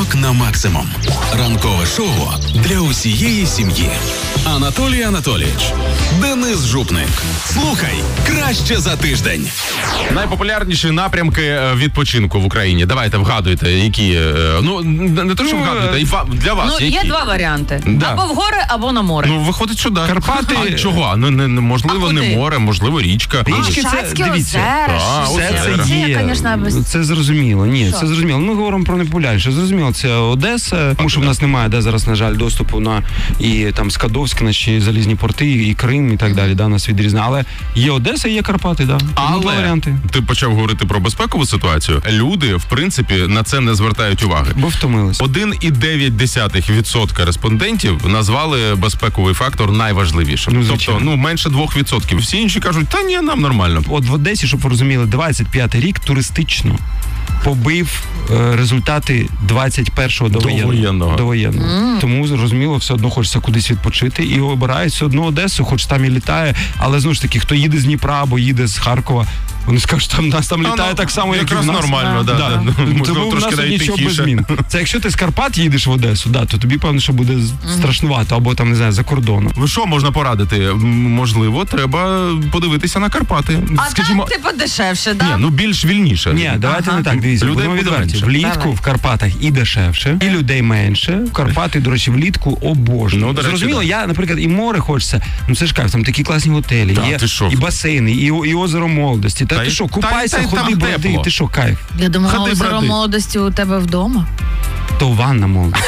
Ранок на максимум. Ранкове шоу для усієї сім'ї. Анатолій Анатолійович, Денис Жупник. Слухай краще за тиждень. Найпопулярніші напрямки відпочинку в Україні. Давайте вгадуйте, які. Ну, не те, що вгадуйте, для вас. Ну, які? є два варіанти. Да. Або в гори, або на море. Ну, виходить, що да. Карпати. А чого? Ну, можливо, не море, можливо, річка. Річки це, Шацькі дивіться, озера. все це Це, є. конечно, без... Це зрозуміло. Ні, Що? це зрозуміло. Ми говоримо про найпопулярніше. Зрозуміло, це Одеса, тому що в нас немає, де зараз, на жаль, доступу на і там Скадовськ, наші залізні порти, і Крим, і так далі, да, нас відрізняє. Але є Одеса і є Карпати, да. Два Але варіанти. ти почав говорити про безпекову ситуацію. Люди, в принципі, на це не звертають уваги. Бо втомилися. 1,9% респондентів назвали безпековий фактор найважливішим. Ну, тобто, звичайно. менше 2%. Всі інші кажуть, та ні, нам нормально. От в Одесі, щоб ви розуміли, 25-й рік туристично побив результати 21-го довоєнного. Тому, зрозуміло, все одно хочеться кудись відпочити і обирають все одно Одесу, хоч там і літає, але, знову ж таки, хто їде з Дніпра або їде з Харкова, вони скажуть, там нас там літає так само, як і в нас. Якраз нормально, да. Тому Можливо, в трошки нас навіть нічого без тихіше. змін. Це якщо ти з Карпат їдеш в Одесу, да, то тобі, певно, що буде страшнувато, або там, не знаю, за кордоном. Ви що можна порадити? Можливо, треба подивитися на Карпати. А Скажімо, так, типу, дешевше, ні, да? ну більш вільніше. Ні, давайте не так, дивіться, Людей будемо буде відверті. менше. Влітку Давай. в Карпатах і дешевше, і людей менше. Карпати, до речі, влітку обожнюю. Ну, до речі, Зрозуміло, да. я, наприклад, і море хочеться. Ну це ж кайф, там такі класні готелі, Та, є ти що? і басейни, і озеро молодості. Та Та ти й- що, та й купайся, там ходи, броди, тепло. ти що, кайф. Я думала, Ходи, озеро бради. молодості у тебе вдома. То ванна молодості.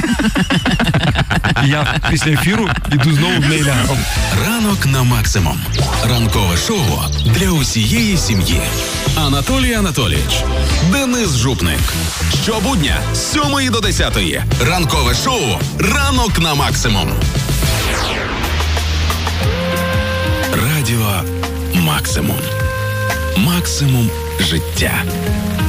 Я після ефіру іду знову в неї лягу. Ранок на максимум. Ранкове шоу для усієї сім'ї. Анатолій Анатолійович, Денис Жупник. Щобудня з 7 до 10. Ранкове шоу Ранок на максимум. Радіо Максимум. Максимум життя.